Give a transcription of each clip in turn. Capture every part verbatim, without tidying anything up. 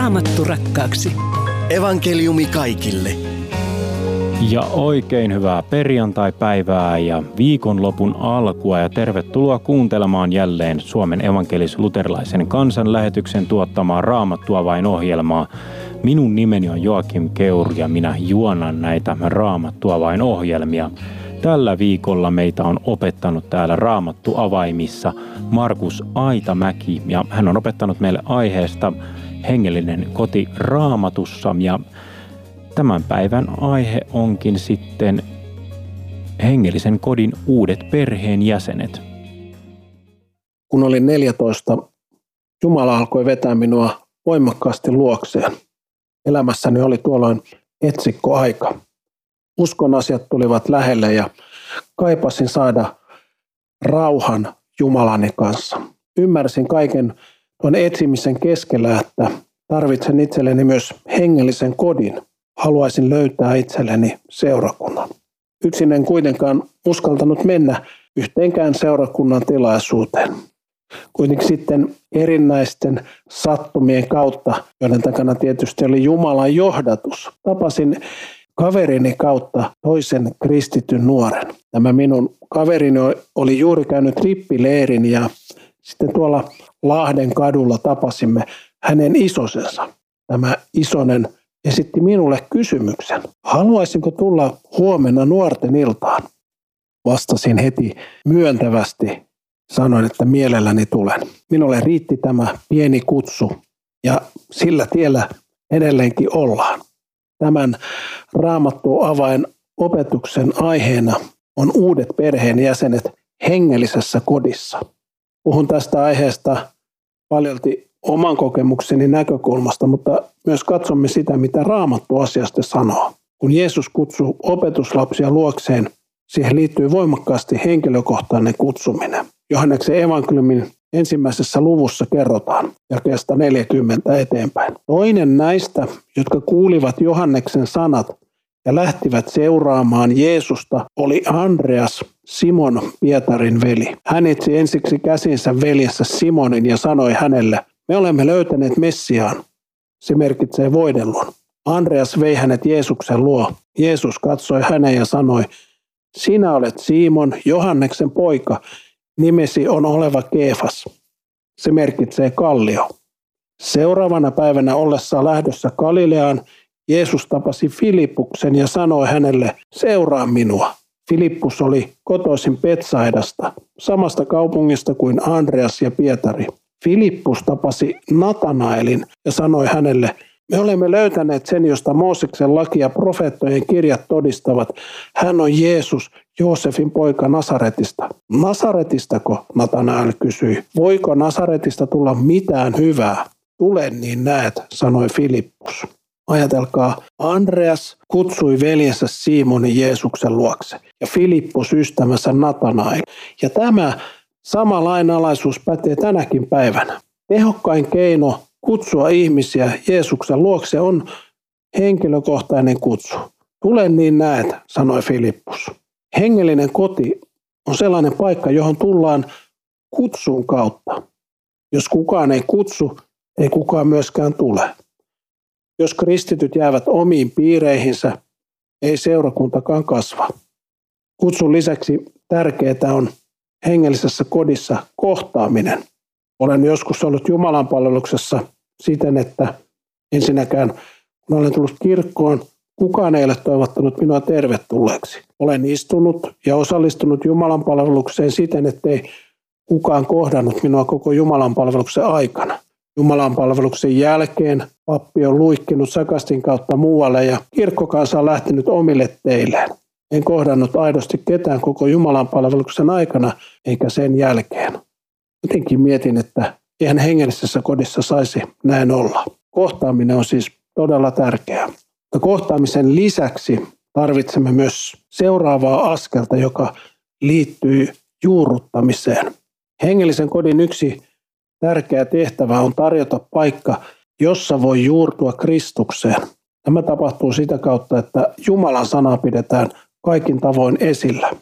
Raamattu rakkaaksi. Evankeliumi kaikille. Ja oikein hyvää perjantai-päivää ja viikonlopun alkua ja tervetuloa kuuntelemaan jälleen Suomen evankelis-luterilaisen kansanlähetyksen tuottamaa Raamattuavain-ohjelmaa. Minun nimeni on Joakim Keur ja minä juonan näitä Raamattuavain-ohjelmia. Tällä viikolla meitä on opettanut täällä Raamattuavaimissa Markus Aitamäki ja hän on opettanut meille aiheesta hengellinen koti Raamatussa ja tämän päivän aihe onkin sitten hengellisen kodin uudet perheenjäsenet. Kun olin neljätoista, Jumala alkoi vetää minua voimakkaasti luokseen. Elämässäni oli tuolloin etsikkoaika. Uskon asiat tulivat lähelle ja kaipasin saada rauhan Jumalani kanssa. Ymmärsin kaiken tuon etsimisen keskellä, että tarvitsen itselleni myös hengellisen kodin. Haluaisin löytää itselleni seurakunnan. Yksin en kuitenkaan uskaltanut mennä yhteenkään seurakunnan tilaisuuteen. Kuitenkin sitten erinäisten sattumien kautta, joiden takana tietysti oli Jumalan johdatus, tapasin kaverini kautta toisen kristityn nuoren. Tämä minun kaverini oli juuri käynyt rippileirin ja sitten tuolla Lahden kadulla tapasimme hänen isosensa. Tämä isonen esitti minulle kysymyksen. Haluaisinko tulla huomenna nuorten iltaan? Vastasin heti myöntävästi. Sanoin, että mielelläni tulen. Minulle riitti tämä pieni kutsu ja sillä tiellä edelleenkin ollaan. Tämän Raamattuavain opetuksen aiheena on uudet perheenjäsenet hengellisessä kodissa. Puhun tästä aiheesta paljolti oman kokemukseni näkökulmasta, mutta myös katsomme sitä, mitä Raamattu asiasta sanoo. Kun Jeesus kutsui opetuslapsia luokseen, siihen liittyy voimakkaasti henkilökohtainen kutsuminen. Johanneksen evankeliumin ensimmäisessä luvussa kerrotaan jakeesta neljäkymmentä eteenpäin. Toinen näistä, jotka kuulivat Johanneksen sanat ja lähtivät seuraamaan Jeesusta, oli Andreas, Simon Pietarin veli. Hän etsi ensiksi käsinsä veljessä Simonin ja sanoi hänelle, me olemme löytäneet Messiaan. Se merkitsee voidellun. Andreas vei hänet Jeesuksen luo. Jeesus katsoi hänen ja sanoi, sinä olet Simon, Johanneksen poika, nimesi on oleva Keefas. Se merkitsee kallio. Seuraavana päivänä ollessaan lähdössä Galileaan, Jeesus tapasi Filippuksen ja sanoi hänelle, seuraa minua. Filippus oli kotoisin Betsaidasta, samasta kaupungista kuin Andreas ja Pietari. Filippus tapasi Natanaelin ja sanoi hänelle, me olemme löytäneet sen, josta Mooseksen laki ja profeettojen kirjat todistavat. Hän on Jeesus, Joosefin poika Nasaretista. Nasaretistako, Natanael kysyi. Voiko Nasaretista tulla mitään hyvää? Tule niin näet, sanoi Filippus. Ajatelkaa, Andreas kutsui veljensä Simonin Jeesuksen luokse ja Filippus ystävänsä Natanael. Ja tämä sama lainalaisuus pätee tänäkin päivänä. Tehokkain keino kutsua ihmisiä Jeesuksen luokse on henkilökohtainen kutsu. Tule niin näet, sanoi Filippus. Hengellinen koti on sellainen paikka, johon tullaan kutsun kautta. Jos kukaan ei kutsu, ei kukaan myöskään tule. Jos kristityt jäävät omiin piireihinsä, ei seurakuntakaan kasva. Kutsun lisäksi tärkeää on hengellisessä kodissa kohtaaminen. Olen joskus ollut Jumalan palveluksessa siten, että ensinnäkään kun olen tullut kirkkoon, kukaan ei ole toivottanut minua tervetulleeksi. Olen istunut ja osallistunut Jumalan palvelukseen siten, ettei kukaan kohdannut minua koko Jumalan palveluksen aikana. Jumalan palveluksen jälkeen pappi on luikkinut sakastin kautta muualle ja kirkkokansa on lähtenyt omille teilleen. En kohdannut aidosti ketään koko Jumalan palveluksen aikana eikä sen jälkeen. Jotenkin mietin, että eihän hengellisessä kodissa saisi näin olla. Kohtaaminen on siis todella tärkeää. Mutta kohtaamisen lisäksi tarvitsemme myös seuraavaa askelta, joka liittyy juurruttamiseen. Hengellisen kodin yksi tärkeä tehtävä on tarjota paikka, jossa voi juurtua Kristukseen. Tämä tapahtuu sitä kautta, että Jumalan sanaa pidetään kaikin tavoin esillä.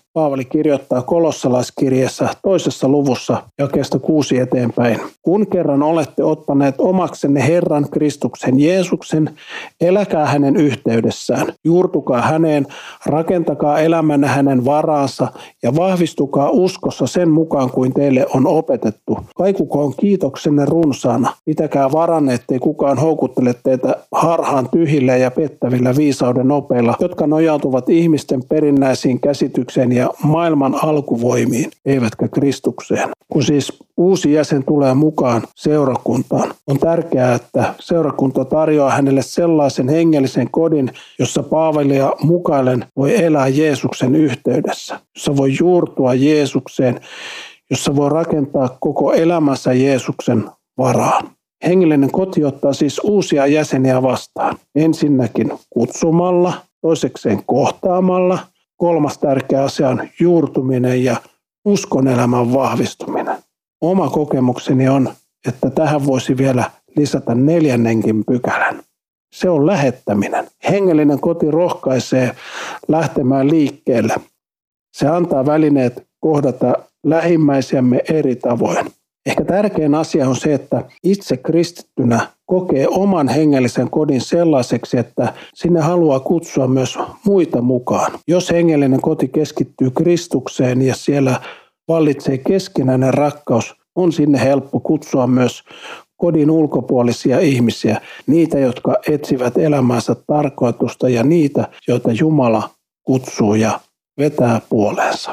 Paavali kirjoittaa kolossalaiskirjeessä toisessa luvussa jakeesta kuusi eteenpäin. Kun kerran olette ottaneet omaksenne Herran Kristuksen Jeesuksen, eläkää hänen yhteydessään, juurtukaa häneen, rakentakaa elämänne hänen varaansa ja vahvistukaa uskossa sen mukaan kuin teille on opetettu. Kaikukoon kiitoksenne runsaana, pitäkää varanne, ettei kukaan houkuttele teitä harhaan tyhjillä ja pettävillä viisauden opeilla, jotka nojautuvat ihmisten perinnäisiin käsitykseen ja maailman alkuvoimiin, eivätkä Kristukseen. Kun siis uusi jäsen tulee mukaan seurakuntaan, on tärkeää, että seurakunta tarjoaa hänelle sellaisen hengellisen kodin, jossa Paavalia mukaillen voi elää Jeesuksen yhteydessä, jossa voi juurtua Jeesukseen, jossa voi rakentaa koko elämänsä Jeesuksen varaan. Hengellinen koti ottaa siis uusia jäseniä vastaan. Ensinnäkin kutsumalla, toisekseen kohtaamalla, kolmas tärkeä asia on juurtuminen ja uskonelämän vahvistuminen. Oma kokemukseni on, että tähän voisi vielä lisätä neljännenkin pykälän. Se on lähettäminen. Hengellinen koti rohkaisee lähtemään liikkeelle. Se antaa välineet kohdata lähimmäisiämme eri tavoin. Ehkä tärkein asia on se, että itse kristittynä kokee oman hengellisen kodin sellaiseksi, että sinne haluaa kutsua myös muita mukaan. Jos hengellinen koti keskittyy Kristukseen ja siellä vallitsee keskinäinen rakkaus, on sinne helppo kutsua myös kodin ulkopuolisia ihmisiä, niitä, jotka etsivät elämänsä tarkoitusta ja niitä, joita Jumala kutsuu ja vetää puoleensa.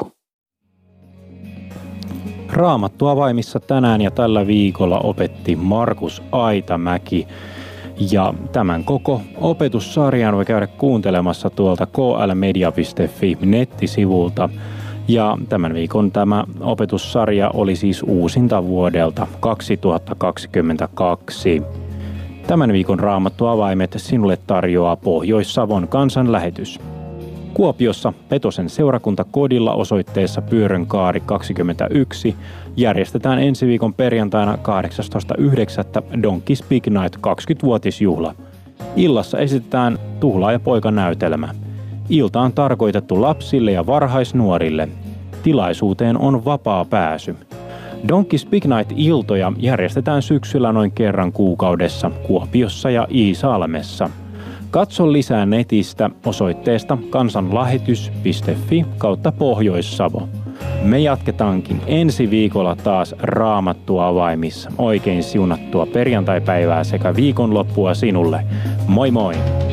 Raamattuavaimissa tänään ja tällä viikolla opetti Markus Aitamäki. Ja tämän koko opetussarjan voi käydä kuuntelemassa tuolta k l media piste f i nettisivulta. Ja tämän viikon tämä opetussarja oli siis uusinta vuodelta kaksituhattakaksikymmentäkaksi. Tämän viikon Raamattuavaimet sinulle tarjoaa Pohjois-Savon kansanlähetys. Kuopiossa Petosen seurakuntakodilla osoitteessa Pyörönkaari kaksikymmentäyksi järjestetään ensi viikon perjantaina kahdeksastoista yhdeksättä Donkey Speak Night kaksikymmenvuotisjuhla. Illassa esitetään Tuhlaaja-poika-näytelmä. Ilta on tarkoitettu lapsille ja varhaisnuorille. Tilaisuuteen on vapaa pääsy. Donkey Speak Night-iltoja järjestetään syksyllä noin kerran kuukaudessa Kuopiossa ja Iisalmessa. Katso lisää netistä osoitteesta kansanlähetys piste f i kautta Pohjois-Savo. Me jatketaankin ensi viikolla taas Raamattuavaimissa. Oikein siunattua perjantaipäivää sekä viikonloppua sinulle. Moi moi!